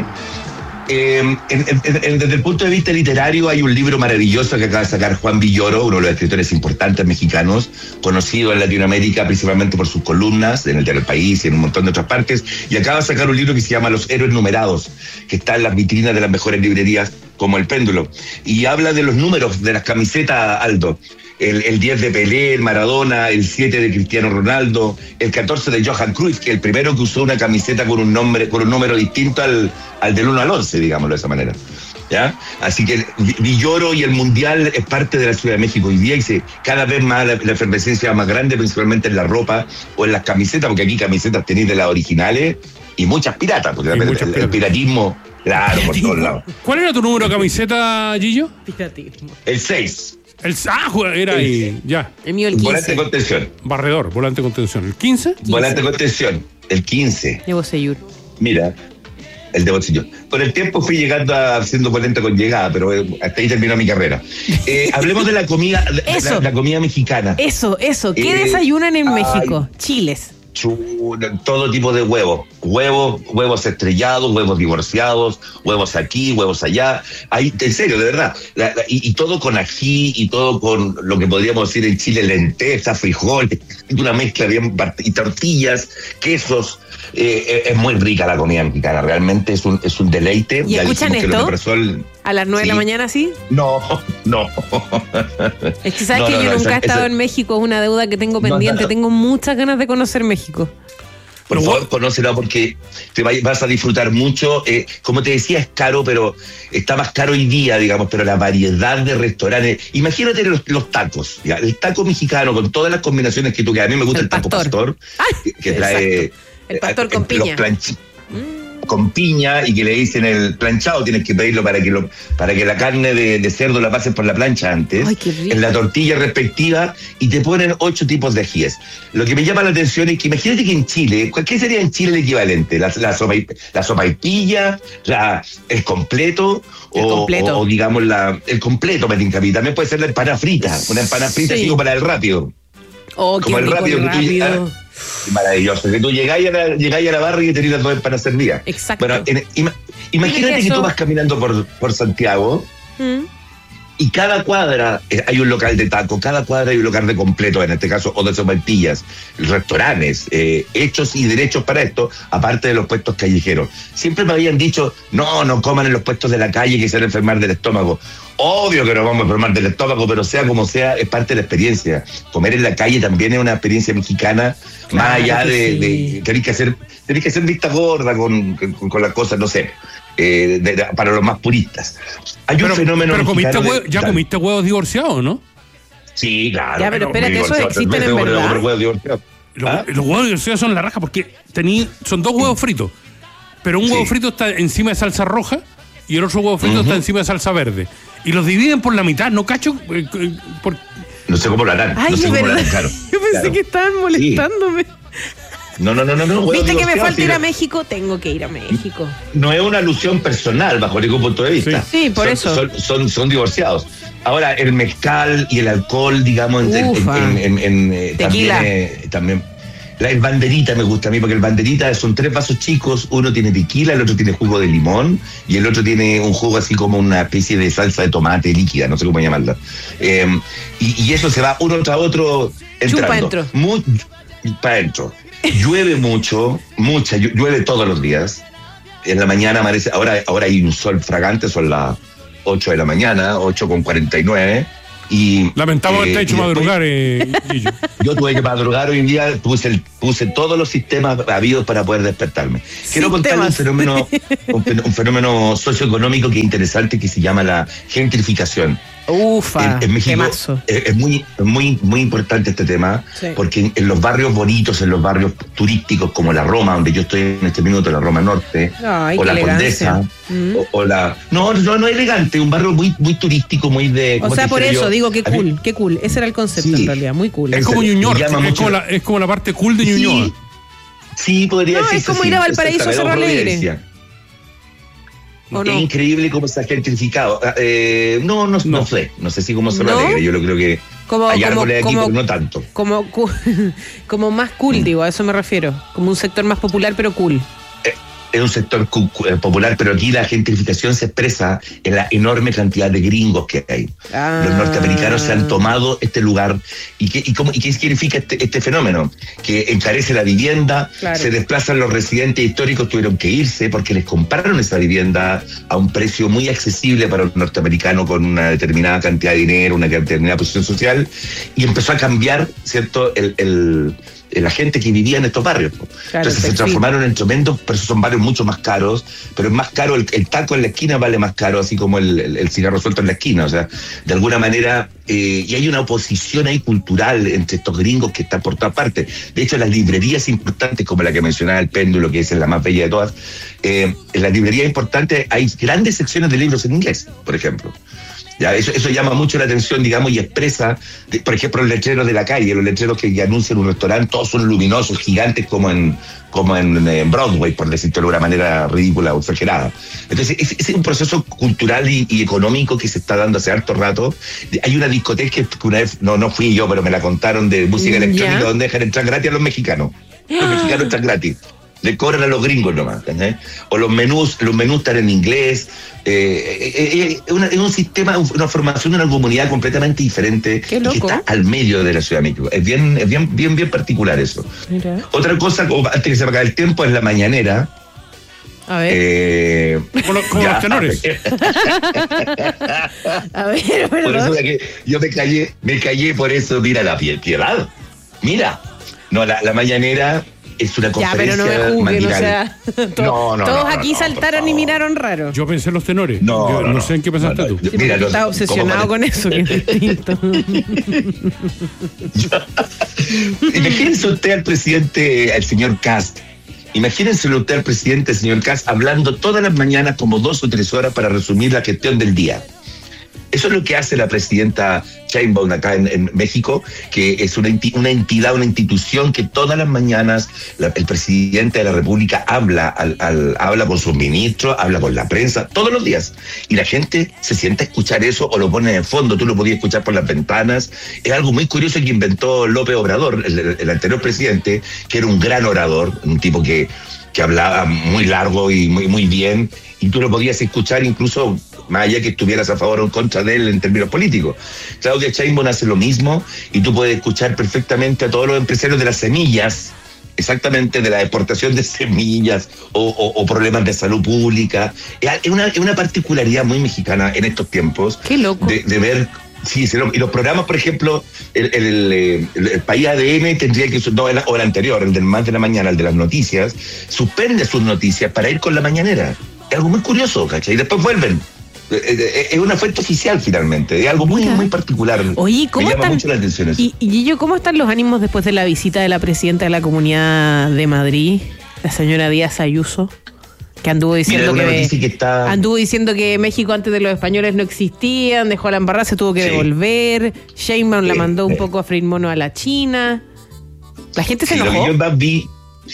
Desde el punto de vista literario hay un libro maravilloso que acaba de sacar Juan Villoro, uno de los escritores importantes mexicanos, conocido en Latinoamérica principalmente por sus columnas en el Diario del País y en un montón de otras partes, y acaba de sacar un libro que se llama Los Héroes Numerados, que está en las vitrinas de las mejores librerías como El Péndulo, y habla de los números de las camisetas, Aldo. El 10 de Pelé, el Maradona, el 7 de Cristiano Ronaldo, el 14 de Johan Cruyff, que es el primero que usó una camiseta con un número distinto al del 1 al 11, digámoslo de esa manera. ¿Ya? Así que Villoro y el Mundial es parte de la Ciudad de México hoy día, y cada vez más la efervescencia va más grande, principalmente en la ropa o en las camisetas, porque aquí camisetas tenéis de las originales y muchas piratas, porque el piratismo, claro, por todos lados. ¿Cuál era tu número de camiseta, Gillo? Piratismo. El 6. Era ahí, ya. El mío el 15. Volante de contención. Barredor, volante de contención. ¿El 15? Volante de contención, el 15. De Bocellur. Mira, el de Bocellur. Con el tiempo fui llegando siendo volante con llegada, pero hasta ahí terminó mi carrera. Hablemos de la comida, la comida mexicana. Eso. ¿Qué desayunan en México? Chiles. Todo tipo de huevos estrellados, huevos divorciados, huevos aquí, huevos allá. Ahí, en serio, de verdad. Y todo con ají, y todo con lo que podríamos decir en Chile, lentejas, frijoles, una mezcla bien, y tortillas, quesos. Es muy rica la comida mexicana, realmente es un deleite. ¿Y escuchan esto? ¿A las 9 de la mañana, sí? No. Es que sabes que yo nunca he estado en México, es una deuda que tengo pendiente. Tengo muchas ganas de conocer México. Por favor, conócelo porque te vas a disfrutar mucho. Como te decía, es caro, pero está más caro hoy día, digamos, pero la variedad de restaurantes. Imagínate los tacos, ¿ya? El taco mexicano con todas las combinaciones que tú quieras. A mí me gusta el taco pastor, que trae... El pastor con piña. Con piña, y que le dicen el planchado, tienes que pedirlo para que la carne de cerdo la pases por la plancha antes. Ay, qué rico. En la tortilla respectiva, y te ponen 8 tipos de ajíes. Lo que me llama la atención es que imagínate que en Chile, ¿qué sería en Chile el equivalente? La sopaipilla, el completo, o digamos el completo, también puede ser la empanada frita, una empanada frita así como para el rápido. Como el rápido. Maravilloso, que tú llegáis a la barra y te tiras 2 empanadas servidas. Exacto. Bueno, imagínate que tú vas caminando por Santiago, y cada cuadra hay un local de taco, cada cuadra hay un local de completo, en este caso, o de sopaipillas, restaurantes hechos y derechos para esto, aparte de los puestos callejeros. Siempre me habían dicho, no coman en los puestos de la calle, que se van a enfermar del estómago. Obvio que nos vamos a enfermar del estómago, pero sea como sea, es parte de la experiencia. Comer en la calle también es una experiencia mexicana, claro, más allá de tenés que hacer vista gorda con las cosas, no sé, para los más puristas. Hay un fenómeno pero comiste huevos divorciados, ¿no? Sí, claro. Ya, pero espera, que esos existen en verdad. Los huevos divorciados son la raja, porque son 2 huevos fritos, pero un huevo frito está encima de salsa roja y el otro huevo frito está encima de salsa verde. Y los dividen por la mitad, no cacho. No sé cómo lo harán. Ay, no sé es cómo verdad. Claro. Yo pensé que estaban molestándome. No. ¿Viste que me falta ir a México? Tengo que ir a México. No es una alusión personal, bajo ningún punto de vista. Sí, por eso. Son divorciados. Ahora, el mezcal y el alcohol, digamos, tequila. También. El banderita me gusta a mí, porque el banderita son 3 vasos chicos, uno tiene tequila, el otro tiene jugo de limón y el otro tiene un jugo así como una especie de salsa de tomate líquida, no sé cómo llamarla. Y eso se va uno tras otro entrando. Para adentro. Llueve llueve todos los días. En la mañana amanece, ahora hay un sol fragante, son las 8 de la mañana, 8:49. Y lamentamos que te ha hecho madrugar, Guillo. Yo tuve que madrugar hoy en día, puse todos los sistemas habidos para poder despertarme. Quiero contarles un fenómeno socioeconómico que es interesante, que se llama la gentrificación. En México es muy importante este tema, porque en los barrios bonitos, en los barrios turísticos como la Roma, donde yo estoy en este minuto, la Roma Norte, o la Condesa, o la... No elegante, un barrio muy turístico, muy de... O sea, por eso digo, qué cool. Ese era el concepto en realidad, muy cool. Es como Ñuñoa, es como la parte cool de Ñuñoa. Sí, podría decirse. Es como ir a Valparaíso, Cerro Alegre. Es increíble cómo se ha gentrificado. No sé si como Cerro Alegre, yo lo creo que hay árboles aquí, pero no tanto. Como más cool, digo, a eso me refiero. Como un sector más popular, pero cool. Es un sector popular, pero aquí la gentrificación se expresa en la enorme cantidad de gringos que hay. Los norteamericanos se han tomado este lugar. ¿Y qué significa este fenómeno? Que encarece la vivienda, se desplazan los residentes históricos, tuvieron que irse porque les compraron esa vivienda a un precio muy accesible para un norteamericano con una determinada cantidad de dinero, una determinada posición social, y empezó a cambiar, ¿cierto?, la gente que vivía en estos barrios. Entonces se transformaron en tremendos, pero esos son barrios mucho más caros, pero es más caro, el taco en la esquina vale más caro, así como el cigarro suelto en la esquina, o sea, de alguna manera, y hay una oposición ahí cultural entre estos gringos que están por todas partes. De hecho, las librerías importantes, como la que mencionaba el Péndulo, que es la más bella de todas, en las librerías importantes hay grandes secciones de libros en inglés, por ejemplo. Ya, eso llama mucho la atención, digamos, y expresa, por ejemplo, los letreros de la calle, los letreros que anuncian un restaurante, todos son luminosos, gigantes, como en Broadway, por decirlo de alguna manera ridícula o exagerada. Entonces, es un proceso cultural y económico que se está dando hace harto rato. Hay una discoteca que una vez, no fui yo, pero me la contaron, de música electrónica, donde dejan entrar gratis a los mexicanos. Los mexicanos entran gratis. Le cobran a los gringos nomás, ¿entendés? O los menús están en inglés. Es un sistema, una formación de una comunidad completamente diferente que está al medio de la Ciudad de México. Es bien particular eso. Mira. Otra cosa, antes que se me acabe el tiempo, es la mañanera. A ver. Como los tenores. A ver, por eso que yo me callé por eso, mira la piedad. Mira. No, la mañanera es una conferencia. Ya, pero no me juzguen, o sea, todos aquí saltaron y miraron raro. Yo pensé en los tenores. No sé en qué pensaste tú. Mira, estás obsesionado con eso, que es distinto. Imagínense usted al presidente, al señor Kast. Imagínense usted al presidente, el señor Kast, hablando todas las mañanas como 2 o 3 horas para resumir la gestión del día. Eso es lo que hace la presidenta Sheinbaum acá en México, que es una entidad, una institución que todas las mañanas el presidente de la República habla con sus ministros, habla con la prensa, todos los días. Y la gente se sienta a escuchar eso o lo pone de fondo, tú lo podías escuchar por las ventanas. Es algo muy curioso que inventó López Obrador, el anterior presidente, que era un gran orador, un tipo que hablaba muy largo y muy bien, y tú lo podías escuchar incluso más allá que estuvieras a favor o en contra de él en términos políticos. Claudia Sheinbaum hace lo mismo y tú puedes escuchar perfectamente a todos los empresarios de las semillas, exactamente, de la exportación de semillas o problemas de salud pública. Es una particularidad muy mexicana en estos tiempos. Qué loco. De ver... Sí, y los programas, por ejemplo, el País ADN tendría que, o el anterior, el del más de la mañana, el de las noticias, suspende sus noticias para ir con la mañanera. Es algo muy curioso, ¿cachai? Y después vuelven. Es una fuente oficial finalmente, es algo muy particular. Oye, ¿cómo me llama están, mucho la atención eso. Y Guillo, ¿cómo están los ánimos después de la visita de la presidenta de la Comunidad de Madrid, la señora Díaz Ayuso? Que anduvo diciendo anduvo diciendo que México antes de los españoles no existían, dejó la embarrada, se tuvo que devolver. Sheinbaum la mandó un poco a freír mono a la China. La gente se enojó.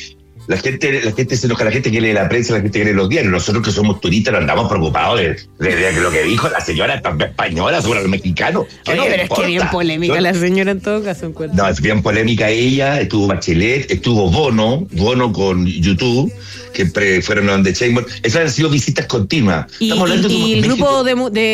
La gente se enoja, la gente que lee la prensa, la gente que lee los diarios. Nosotros que somos turistas nos andamos preocupados de lo que dijo la señora española sobre el mexicano. Oye, pero es que bien polémica la señora en todo caso. No, es bien polémica ella, estuvo Bachelet, estuvo Bono con YouTube, que fueron donde Chamber. Esas han sido visitas continuas. Y el grupo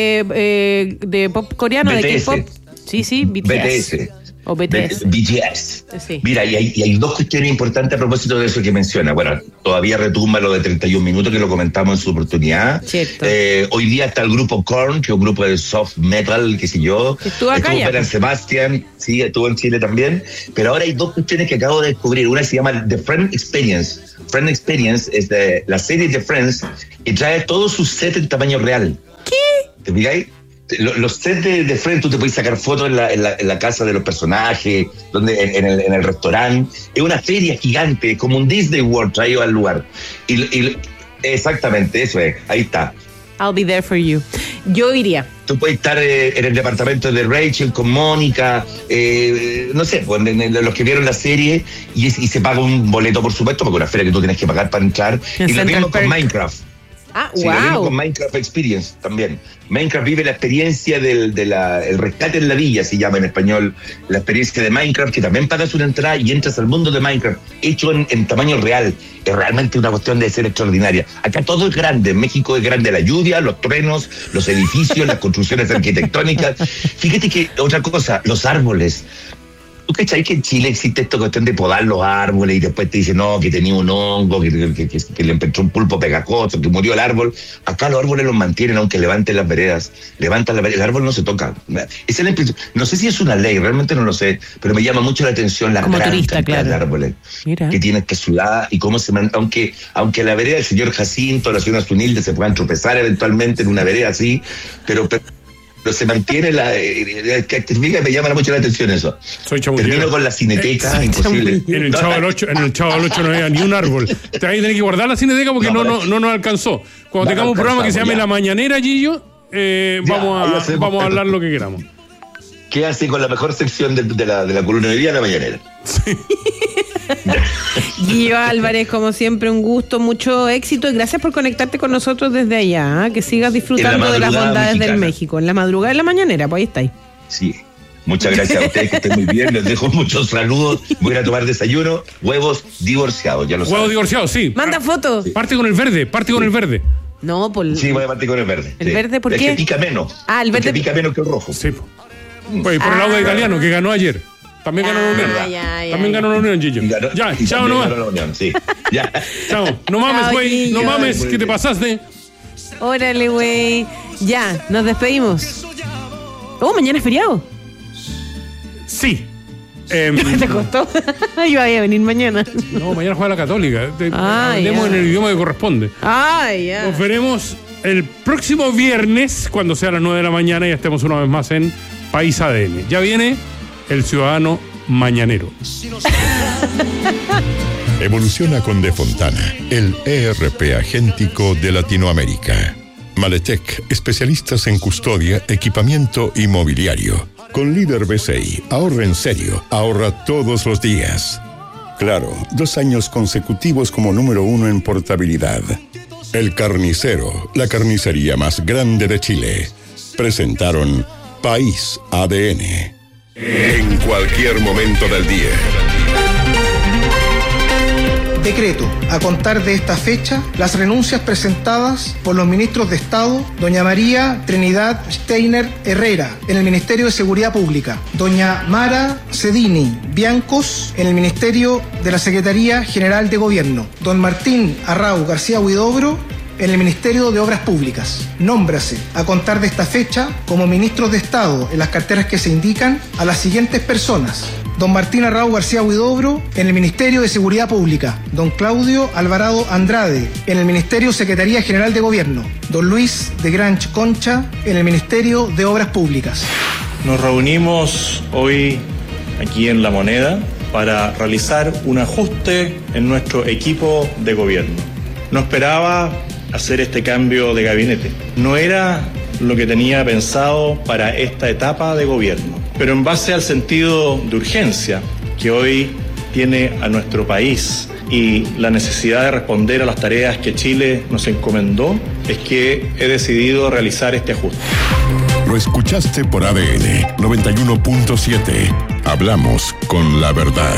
de pop coreano, BTS. de K-pop. Sí, BTS. O BTS. BTS. Sí. Mira, y hay dos cuestiones importantes a propósito de eso que menciona. Bueno, todavía retumba lo de 31 minutos, que lo comentamos en su oportunidad. Cierto. Hoy día está el grupo Korn, que es un grupo de soft metal, qué sé yo. Estuvo acá ya. Estuvo Sebastián, sí, estuvo en Chile también. Pero ahora hay dos cuestiones que acabo de descubrir. Una se llama The Friend Experience. Friend Experience es de la serie de Friends y trae todo su set en tamaño real. ¿Qué? ¿Te fijáis? Los sets de Friends, tú te puedes sacar fotos en la casa de los personajes, en el restaurante. Es una feria gigante, como un Disney World traído al lugar. Y exactamente, eso es, ahí está. I'll be there for you. Yo iría. Tú puedes estar en el departamento de Rachel con Mónica, no sé, pues, los que vieron la serie, y se paga un boleto, por supuesto, porque es una feria que tú tienes que pagar para entrar. Y lo mismo con Minecraft. Ah, sí, wow. Lo mismo con Minecraft Experience también. Minecraft vive la experiencia el rescate en la villa, se llama en español, la experiencia de Minecraft, que también pagas una entrada y entras al mundo de Minecraft, hecho en tamaño real. Es realmente una cuestión de ser extraordinaria. Acá todo es grande, en México es grande la lluvia, los truenos, los edificios, las construcciones arquitectónicas. Fíjate que otra cosa, los árboles. ¿Tú cachai que en Chile existe esta cuestión de podar los árboles y después te dicen, no, que tenía un hongo, que le empezó un pulpo pegajoso, que murió el árbol? Acá los árboles los mantienen aunque levanten las veredas. El árbol no se toca. Esa es la impresión. No sé si es una ley, realmente no lo sé, pero me llama mucho la atención la gran cantidad de árboles que tiene esta ciudad y cómo aunque la vereda del señor Jacinto, la señora Zunilde se puedan tropezar eventualmente en una vereda así, pero se mantiene me llama mucho la atención eso. Soy chamullero. Termino con la cineteca, imposible. En el Chavo del 8 no había ni un árbol. Te vas a tener que guardar la cineteca porque no nos alcanzó. Cuando tengamos un programa que se llame La Mañanera, Gillo, vamos a hablar lo que queramos. ¿Qué hace con la mejor sección de la columna de día, La Mañanera? Sí. Guillo Álvarez, como siempre, un gusto, mucho éxito y gracias por conectarte con nosotros desde allá, ¿eh? Que sigas disfrutando de las bondades mexicana del México. En la madrugada de La Mañanera, pues ahí estáis. Sí. Muchas gracias a ustedes, que estén muy bien. Les dejo muchos saludos. Voy a ir a tomar desayuno. Huevos divorciados, ya lo saben. Huevos divorciados, sí. Manda fotos. Sí. Parte con el verde. No, por... Sí, voy a partir con el verde. ¿El verde por qué? El que pica menos. Ah, el verde. El que pica menos que el rojo. Sí. Pues por el lado de Italiano, que ganó ayer. También ganó la Unión. También ganó la Unión, Gillo. Ya, chao nomás. Ganó la Unión, sí. Ya. Chao. No mames, güey. No mames, que te pasaste. Órale, güey. Ya, nos despedimos. Oh, mañana es feriado. Sí. ¿Te costó? Iba a venir mañana. No, mañana juega la Católica. Hablemos en el idioma que corresponde. Ya. Nos veremos el próximo viernes, cuando sea a las 9 de la mañana, y estemos una vez más en País ADN. Ya viene el ciudadano mañanero. Evoluciona con De Fontana, el ERP agéntico de Latinoamérica. Maletec, especialistas en custodia, equipamiento y mobiliario. Con líder BCI, ahorra en serio, ahorra todos los días. Claro, 2 años consecutivos como número 1 en portabilidad. El Carnicero, la carnicería más grande de Chile. Presentaron País ADN. En cualquier momento del día. Decreto. A contar de esta fecha, las renuncias presentadas por los ministros de Estado, doña María Trinidad Steiner Herrera, en el Ministerio de Seguridad Pública, doña Mara Cedini Biancos, en el Ministerio de la Secretaría General de Gobierno, don Martín Arrau García Huidobro, en el Ministerio de Obras Públicas. Nómbrase, a contar de esta fecha, como ministros de Estado en las carteras que se indican, a las siguientes personas: don Martín Arrau García Huidobro, en el Ministerio de Seguridad Pública; don Claudio Alvarado Andrade, en el Ministerio Secretaría General de Gobierno; don Luis de Granch Concha, en el Ministerio de Obras Públicas. Nos reunimos hoy aquí en La Moneda para realizar un ajuste en nuestro equipo de gobierno. No esperaba hacer este cambio de gabinete. No era lo que tenía pensado para esta etapa de gobierno, pero en base al sentido de urgencia que hoy tiene a nuestro país y la necesidad de responder a las tareas que Chile nos encomendó, es que he decidido realizar este ajuste. Lo escuchaste por ADN 91.7. Hablamos con la verdad.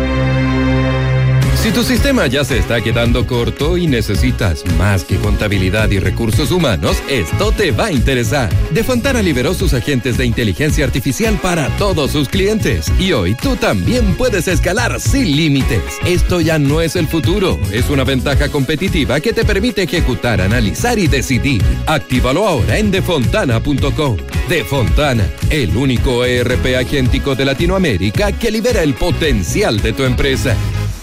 Si tu sistema ya se está quedando corto y necesitas más que contabilidad y recursos humanos, esto te va a interesar. Defontana liberó sus agentes de inteligencia artificial para todos sus clientes. Y hoy tú también puedes escalar sin límites. Esto ya no es el futuro, es una ventaja competitiva que te permite ejecutar, analizar y decidir. Actívalo ahora en defontana.com. Defontana, el único ERP agéntico de Latinoamérica que libera el potencial de tu empresa.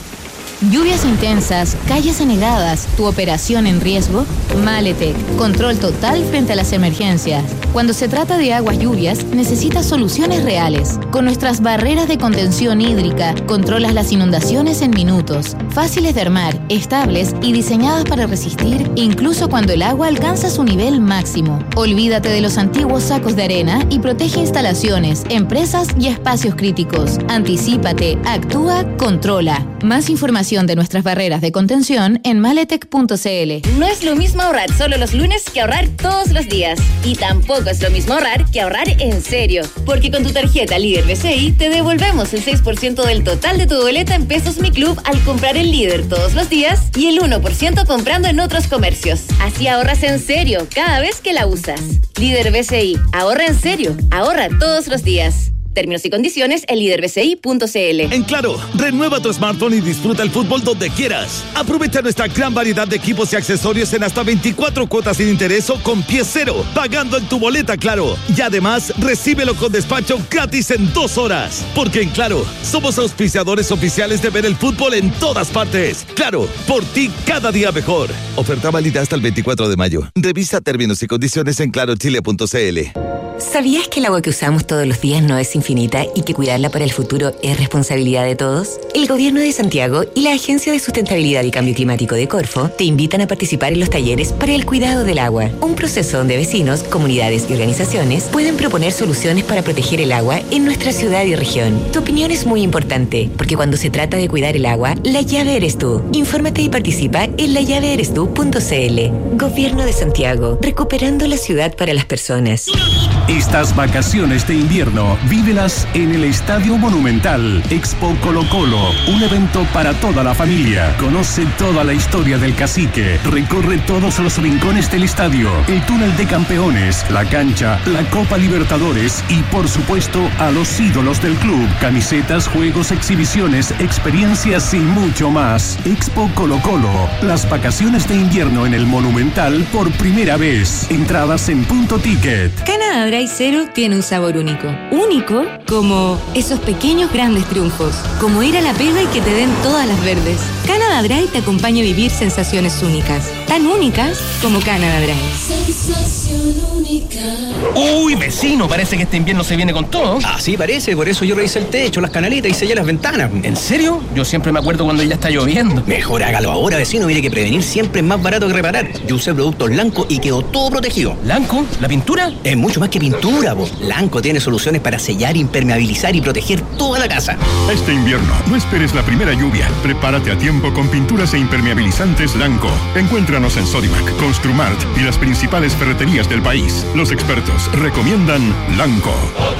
Lluvias intensas, calles anegadas, tu operación en riesgo. Maletec, control total frente a las emergencias. Cuando se trata de aguas lluvias, necesitas soluciones reales. Con nuestras barreras de contención hídrica, controlas las inundaciones en minutos. Fáciles de armar, estables y diseñadas para resistir incluso cuando el agua alcanza su nivel máximo. Olvídate de los antiguos sacos de arena y protege instalaciones, empresas y espacios críticos. Anticípate, actúa, controla. Más información de nuestras barreras de contención en maletec.cl. No es lo mismo ahorrar solo los lunes que ahorrar todos los días. Y tampoco es lo mismo ahorrar que ahorrar en serio. Porque con tu tarjeta Líder BCI te devolvemos el 6% del total de tu boleta en Pesos Mi Club al comprar el Líder todos los días y el 1% comprando en otros comercios. Así ahorras en serio cada vez que la usas. Líder BCI, ahorra en serio, ahorra todos los días. Términos y condiciones en liderbci.cl. En Claro, renueva tu smartphone y disfruta el fútbol donde quieras. Aprovecha nuestra gran variedad de equipos y accesorios en hasta 24 cuotas sin interés o con pie cero, pagando en tu boleta Claro. Y además, recíbelo con despacho gratis en 2 horas. Porque en Claro, somos auspiciadores oficiales de ver el fútbol en todas partes. Claro, por ti cada día mejor. Oferta válida hasta el 24 de mayo. Revisa términos y condiciones en clarochile.cl. ¿Sabías que el agua que usamos todos los días no es infinita y que cuidarla para el futuro es responsabilidad de todos? El Gobierno de Santiago y la Agencia de Sustentabilidad y Cambio Climático de Corfo te invitan a participar en los talleres para el cuidado del agua, un proceso donde vecinos, comunidades y organizaciones pueden proponer soluciones para proteger el agua en nuestra ciudad y región. Tu opinión es muy importante, porque cuando se trata de cuidar el agua, la llave eres tú. Infórmate y participa en lallaveerestu.cl. Gobierno de Santiago, recuperando la ciudad para las personas. Estas vacaciones de invierno, vívelas en el Estadio Monumental. Expo Colo Colo, un evento para toda la familia. Conoce toda la historia del cacique. Recorre todos los rincones del estadio, el túnel de campeones, la cancha, la Copa Libertadores y, por supuesto, a los ídolos del club. Camisetas, juegos, exhibiciones, experiencias y mucho más. Expo Colo Colo, las vacaciones de invierno en el Monumental por primera vez. Entradas en Punto Ticket. Canada Dry Zero tiene un sabor único. Único como esos pequeños grandes triunfos. Como ir a la pega y que te den todas las verdes. Canada Dry te acompaña a vivir sensaciones únicas. Tan únicas como Canada Dry. Sensación única. Uy, vecino, parece que este invierno se viene con todo. Ah, sí, parece. Por eso yo revisé el techo, las canaletas y sellé las ventanas. ¿En serio? Yo siempre me acuerdo cuando ya está lloviendo. Mejor hágalo ahora, vecino. Mire que prevenir siempre es más barato que reparar. Yo usé productos Lanco y quedó todo protegido. ¿Lanco? ¿La pintura? Es mucho más que pintura, po. Lanco tiene soluciones para sellar, impermeabilizar y proteger toda la casa. Este invierno, no esperes la primera lluvia. Prepárate a tiempo con pinturas e impermeabilizantes Lanco. Encuéntranos en Sodimac, Construmart y las principales ferreterías del país. Los expertos recomiendan Lanco.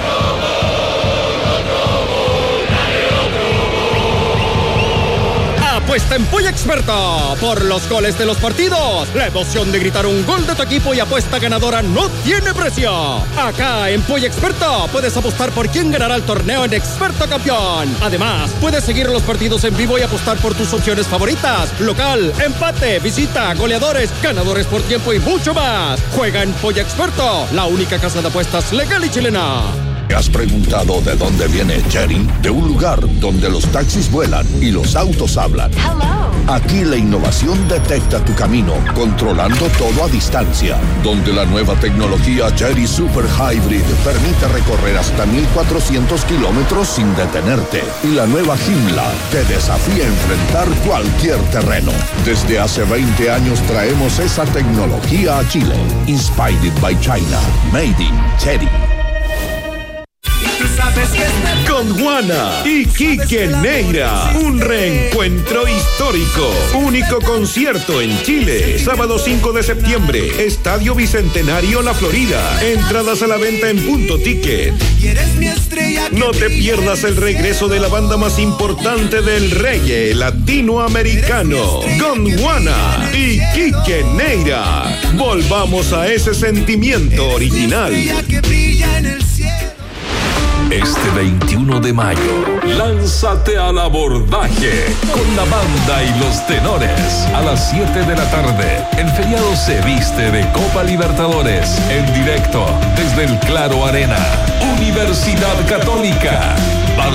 Apuesta en Polla Experta por los goles de los partidos. La emoción de gritar un gol de tu equipo y apuesta ganadora no tiene precio. Acá en Polla Experta puedes apostar por quién ganará el torneo en Experto Campeón. Además, puedes seguir los partidos en vivo y apostar por tus opciones favoritas: local, empate, visita, goleadores, ganadores por tiempo y mucho más. Juega en Polla Experto, la única casa de apuestas legal y chilena. ¿Te has preguntado de dónde viene Chery? De un lugar donde los taxis vuelan y los autos hablan. Aquí la innovación detecta tu camino, controlando todo a distancia. Donde la nueva tecnología Chery Super Hybrid permite recorrer hasta 1,400 kilómetros sin detenerte. Y la nueva Himmler te desafía a enfrentar cualquier terreno. Desde hace 20 años traemos esa tecnología a Chile. Inspired by China. Made in Chery. Gondwana y Quique Neira. Un reencuentro histórico. Único concierto en Chile. Sábado 5 de septiembre. Estadio Bicentenario La Florida. Entradas a la venta en Punto Ticket. No te pierdas el regreso de la banda más importante del reggae latinoamericano. Gondwana y Quique Neira. Volvamos a ese sentimiento original. Este 21 de mayo, lánzate al abordaje con la banda y los tenores. A las 7 de la tarde, el feriado se viste de Copa Libertadores. En directo, desde el Claro Arena, Universidad Católica.